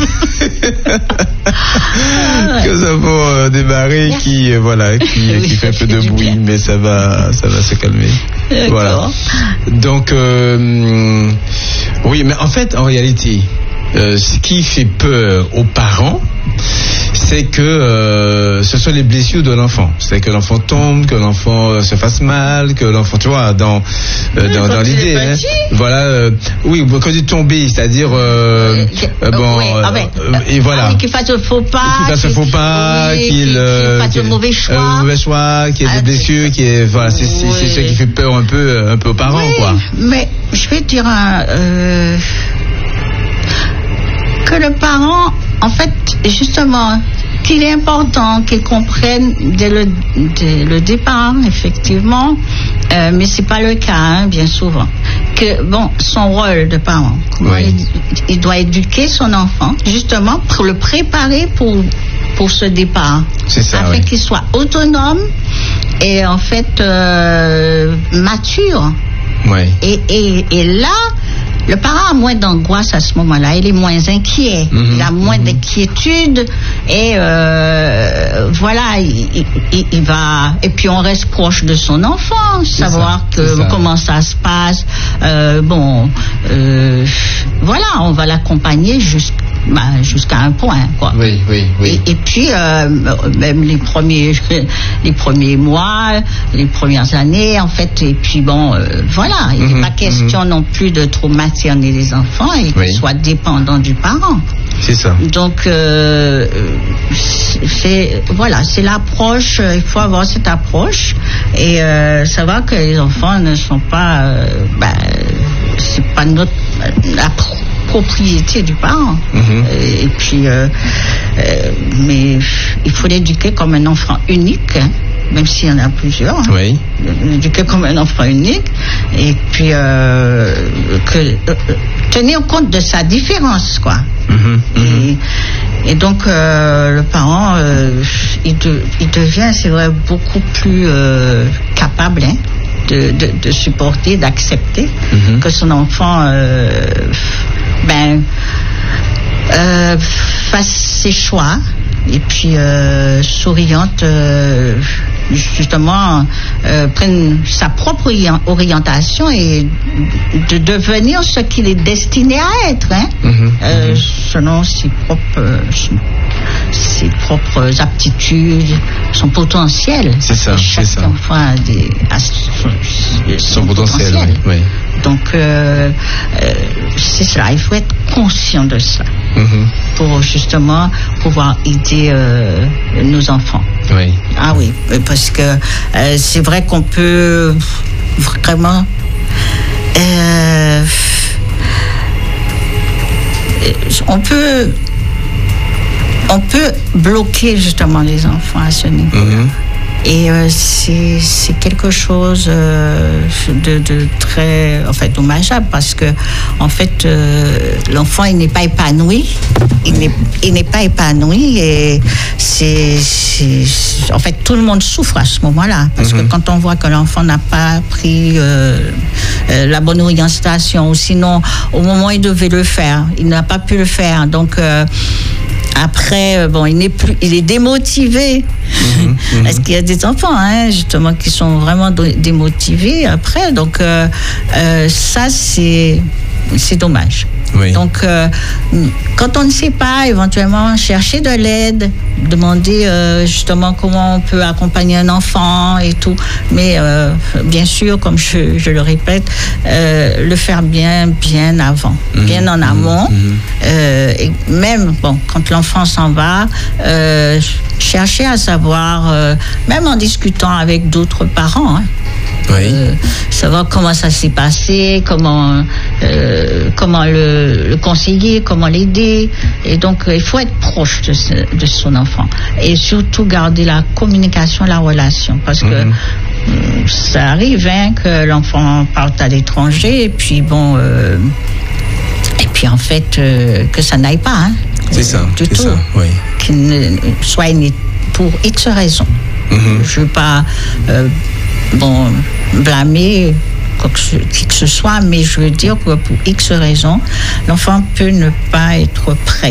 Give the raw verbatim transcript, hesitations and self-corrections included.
Que ça pour euh, démarrer, Merci. qui euh, voilà, qui, oui, qui fait un peu de bruit, bien. mais ça va, ça va se calmer. D'accord. Voilà. Donc euh, oui, mais en fait, en réalité, euh, ce qui fait peur aux parents, c'est que euh, ce sont les blessures de l'enfant. C'est que l'enfant tombe, que l'enfant euh, se fasse mal, que l'enfant, tu vois, dans euh, dans, dans l'idée, hein, voilà. Euh, oui, quand il tomber, c'est-à-dire euh, euh, bon, oui, ah ben, euh, et voilà. Ah oui, qu'il fasse un faux pas, qu'il fasse un faux pas, oui, qu'il, qu'il, euh, qu'il fasse qu'il un mauvais choix, un mauvais choix, qu'il y ait ah, des blessures, qui est voilà, c'est, c'est, oui. c'est ce qui fait peur un peu, un peu aux parents, oui, quoi. Mais je vais dire un, euh, que le parent, en fait, justement, qu'il est important qu'il comprenne dès le, dès le départ, effectivement, euh, mais c'est pas le cas, hein, bien souvent, que bon, son rôle de parent, oui. il, il doit éduquer son enfant, justement, pour le préparer pour pour ce départ, c'est ça, afin oui. qu'il soit autonome et en fait euh, mature. Oui. Et, et, et là, le parent a moins d'angoisse à ce moment-là, il est moins inquiet, mmh, il a moins mmh. d'inquiétude et euh, voilà, il, il, il va. Et puis on reste proche de son enfant, c'est savoir ça, que ça. comment ça se passe. Euh, bon, euh, voilà, on va l'accompagner jusqu'à bah, jusqu'à un point, quoi. Oui, oui, oui. Et, et puis euh, même les premiers, les premiers mois, les premières années, en fait. Et puis bon, euh, voilà, il n'est mmh, pas question mmh. non plus de trop materner les enfants et qu'ils oui. soient dépendants du parent. C'est ça. Donc euh, c'est voilà, c'est l'approche. Il faut avoir cette approche et euh, savoir que les enfants ne sont pas, euh, bah, c'est pas notre approche. Propriété du parent. Mm-hmm. Et puis, euh, euh, mais il faut l'éduquer comme un enfant unique, hein, même s'il y en a plusieurs. Oui. L'éduquer comme un enfant unique, et puis euh, que euh, tenir compte de sa différence, quoi. Mm-hmm. Mm-hmm. Et, et donc euh, le parent, euh, il, de, il devient, c'est vrai, beaucoup plus euh, capable, hein, de, de, de supporter, d'accepter mm-hmm. que son enfant euh, ben euh, fasse ses choix et puis euh, souriante euh, justement euh, prenne sa propre orientation et de devenir ce qu'il est destiné à être, hein, mm-hmm. euh, selon ses propres euh, ses propres aptitudes, son potentiel. C'est ça. Chaque c'est ça. enfant a, des, a son, son, son potentiel. potentiel. Oui, oui. Donc euh, euh, c'est cela, il faut être conscient de ça mm-hmm. pour justement pouvoir aider euh, nos enfants. Oui. Ah oui, parce que euh, c'est vrai qu'on peut vraiment euh, on peut on peut bloquer justement les enfants à ce niveau. Mm-hmm. Et euh, c'est, c'est quelque chose euh, de, de très, en fait, dommageable parce que, en fait, euh, l'enfant, il n'est pas épanoui. Il n'est, il n'est pas épanoui et c'est, c'est, en fait, tout le monde souffre à ce moment-là. Parce mm-hmm. que quand on voit que l'enfant n'a pas pris euh, euh, la bonne orientation ou sinon, au moment où il devait le faire, il n'a pas pu le faire. Donc, euh, après, bon, il n'est plus, il est démotivé. Mmh, mmh. Parce qu'il y a des enfants, hein, justement, qui sont vraiment démotivés après. Donc, euh, euh, ça, c'est, c'est dommage. Oui. Donc, euh, quand on ne sait pas, éventuellement, chercher de l'aide, demander euh, justement comment on peut accompagner un enfant et tout. Mais euh, bien sûr, comme je, je le répète, euh, le faire bien, bien avant, mmh. bien en amont. Mmh. Euh, et même, bon, quand l'enfant s'en va, euh, chercher à savoir, euh, même en discutant avec d'autres parents, hein, oui. euh, savoir comment ça s'est passé, comment, euh, comment le, le conseiller, comment l'aider. Et donc, il faut être proche de, ce, de son enfant. Et surtout, garder la communication, la relation. Parce que mm-hmm. ça arrive hein, que l'enfant parte à l'étranger et puis, bon... Euh, et puis, en fait, euh, que ça n'aille pas. Hein, c'est ça, du c'est tout. ça, oui. Qu'il ne soit pour X raisons. Mm-hmm. Je ne veux pas... Euh, bon, blâmer qui que ce soit, mais je veux dire que pour X raisons, l'enfant peut ne pas être prêt.